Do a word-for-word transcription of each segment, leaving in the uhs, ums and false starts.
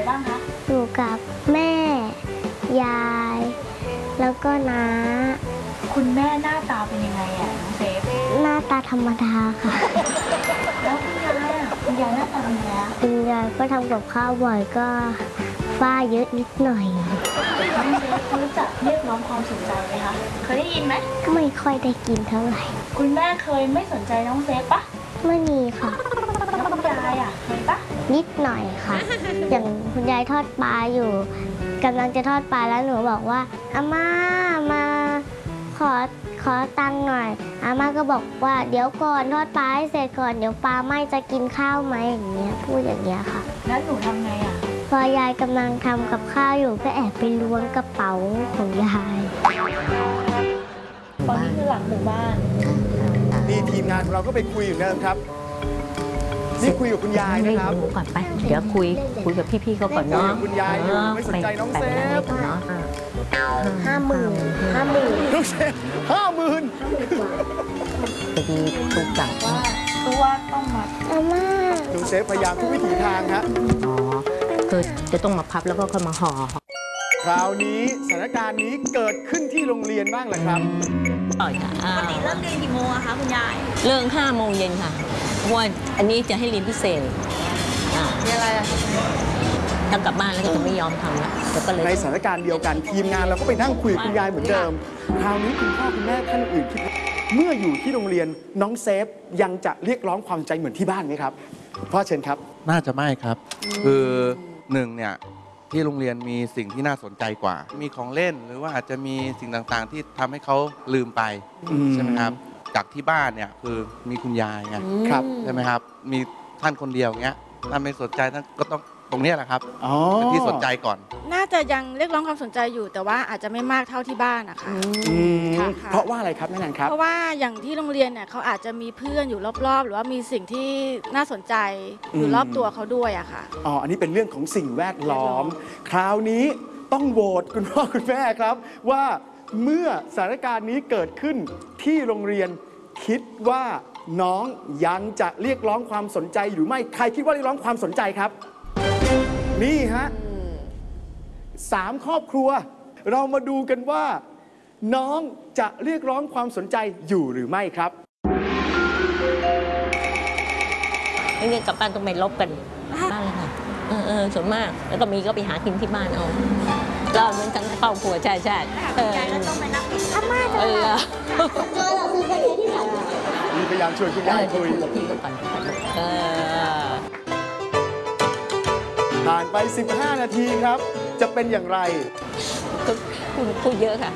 บ้างคะอยู่กับแม่ยายแล้วก็น้าคุณแม่หน้าตาเป็นยังไงอ่ะน้องเซฟหน้าตาธรรมดาค่ะแล้วคุณยายอ่ะคุณยายหน้าตาเป็นยังไงคุณยายก็ทำกับข้าวบ่อยก็ฝ้าเยอะนิดหน่อยน้องเซฟรู้จักเรียกร้องความสนใจไหมคะเคยได้ยินไหมไม่ค่อยได้กินเท่าไหร่คุณแม่เคยไม่สนใจน้องเซฟปะไม่มีค่ะแล้วคุณยายอ่ะเคยปะนิดหน่อยค่ะอย่างคุณยายทอดปลาอยู่กำลังจะทอดปลาแล้วหนูบอกว่าอาม่ามาขอขอตังค์หน่อยอาม่าก็บอกว่าเดี๋ยวก่อนทอดปลาให้เสร็จก่อนเดี๋ยวปลาไหม้จะกินข้าวไหมอย่างเงี้ยพูดอย่างเงี้ยค่ะแล้วหนูทำไงอ่ะพอยายกำลังทำกับข้าวอยู่ก็แอบไปล้วงกระเป๋าของยายตอนนี้คือหลังหมู่บ้านนี่ทีมงานของเราก็ไปคุยอยู่นะครับนี่คุยกับคุณยายนะครับก่อนไปเดี๋ยวคุยคุยกับพี่ๆเขาก่อนเนาะคุณยายไม่สนใจน้องเซฟเนาะห้าหมื่นห้าหมื่นน้องเซฟห้าหมื่นพอดีถูกจับว่าตัวต้องมาอาม่าน้องเซฟพยายามทุกวิถีทางฮะอ๋อคือจะต้องมาพับแล้วก็ค่อยมาห่อคราวนี้สถานการณ์นี้เกิดขึ้นที่โรงเรียนบ้างแหละครับปกติเริ่มเรียนกี่โมงอะคะคุณยายเริ่มห้าโมงเย็นค่ะวันอันนี้จะให้เรียนพิเศษเรียนอะไรอะถ้ากลับบ้านแล้วก็จะไม่ยอมทำละก็เลยในสถานการณ์เดียวกันทีมงานเราก็ไปนั่งคุยกับคุณยายเหมือนเดิมคราวนี้คุณพ่อคุณแม่ท่านอื่นคิดว่าเมื่ออยู่ที่โรงเรียนน้องเซฟยังจะเรียกร้องความใจเหมือนที่บ้านไหมครับพ่อเชิญครับน่าจะไม่ครับคือหนึ่งเนี่ยที่โรงเรียนมีสิ่งที่น่าสนใจกว่ามีของเล่นหรือว่าอาจจะมีสิ่งต่างๆที่ทำให้เขาลืมไปใช่ไหมครับจากที่บ้านเนี่ยคือมีคุณยายไงครับใช่ไหมครับมีท่านคนเดียวเงี้ยท่านไม่สนใจท่านก็ต้องตรงนี้แหละครับที่สนใจก่อนน่าจะยังเรียกร้องความสนใจอยู่แต่ว่าอาจจะไม่มากเท่าที่บ้านนะคะเพราะว่าอะไรครับแม่นันครับเพราะว่าอย่างที่โรงเรียนเนี่ยเขาอาจจะมีเพื่อนอยู่รอบๆหรือว่ามีสิ่งที่น่าสนใจอยู่รอบตัวเขาด้วยอะค่ะอ๋ออันนี้เป็นเรื่องของสิ่งแวดล้อมคราวนี้ต้องโหวตคุณพ่อคุณแม่ครับว่าเมื่อสถานการณ์นี้เกิดขึ้นที่โรงเรียนคิดว่าน้องยังจะเรียกร้องความสนใจหรือไม่ใครคิดว่าเรียกร้องความสนใจครับนี่ฮะสามครอบครัวเรามาดูกันว่าน้องจะเรียกร้องความสนใจอยู่หรือไม่ครับเงินกลับบ้านต้องไปลบกันบ้านเลยค่ะเออเออส่วนมากแล้วก็มีก็ไปหากินที่บ้านเอาก็เหมือนทั้งครอบครัวใช่ใช่เออแล้วต้องไปนั่งกินข้าวมาเออเราคือคนที่สามมีพยายามชวนคุณยายคุยกับพี่ก็ก่อนเออผ่านไปสิบห้านาทีครับจะเป็นอย่างไรคุณพูดเยอะค่ะ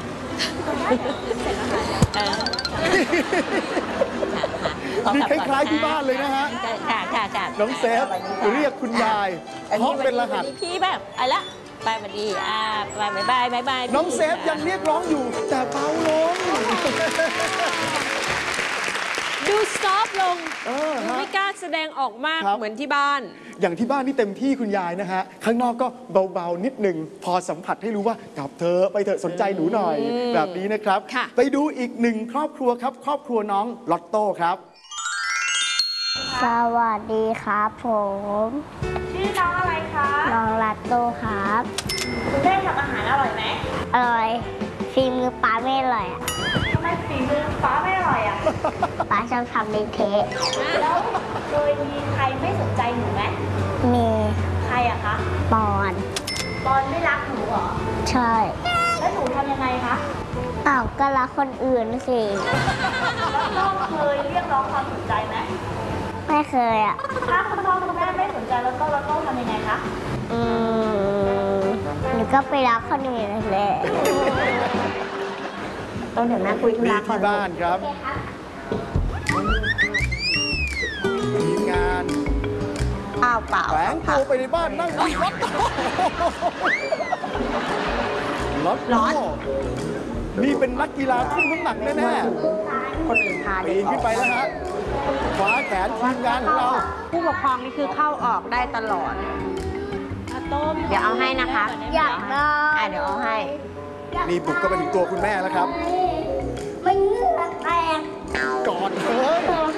นี่คล้ายๆที่บ้านเลยนะฮะค่ะค่ะค่ะน้องเซฟเรียกคุณยายเพราะเป็นรหัสพี่แบบอะไรละบายสวัสดีอ่าบายบายบายบายน้องเซฟยังเรียกร้องอยู่แต่เบาลงดูซอฟลงดูไม่กล้าแสดงออกมากเหมือนที่บ้านอย่างที่บ้านนี่เต็มที่คุณยายนะฮะข้างนอกก็เบาๆนิดหนึ่งพอสัมผัสให้รู้ว่ากลับเธอไปเถอะสนใจหนูหน่อยแบบนี้นะครับไปดูอีกหนึ่งครอบครัวครับครอบครัวน้องลอตโต้ครับสวัสดีครับผมชื่อน้องอะไรคะน้องลอตโต้ครับคุณแม่ทำอาหารอร่อยไหมอร่อยฝีมือป้าไม่อร่อยอ่ะทำไมฝีมือป้าไม่อร่อยอ่ะป้าชอบทำเละเทะแล้วเคยมีใครไม่สนใจหนูไหมมีใครอะคะปอนปอนไม่รักหนูเหรอใช่แล้วหนูทำยังไงคะอ้าวก็รักคนอื่นสิแล้วพ่อเคยเรียกร้องความสนใจไหมไม่เคยอ่ะถ้าคุณพ่อคุณแม่ไม่สนใจแล้วก็แล้วก็ทำยังไงคะอืมหนูก็ไปรักคนอื่นแหละต้องเดี๋ยวแม่คุยธุระก่อนที่บ้านครับทีมงานอ้าวเปล่าแฝงตัวไปในบ้านนั่งล็อตล็อตล็อตนี่เป็นนักกีฬาทุ่มน้ำหนักแน่ๆคนอื่นพาปีนขึ้นไปแล้วฮะขวาแขนทีมงานของเราผู้ปกครองนี่คือเข้าออกได้ตลอดเดี๋ยวเอาให้นะคะอยากได้เดี๋ยวเอาให้นี่บุกก็ไปถึงตัวคุณแม่แล้วครับมันเลือดแตกกอดเลย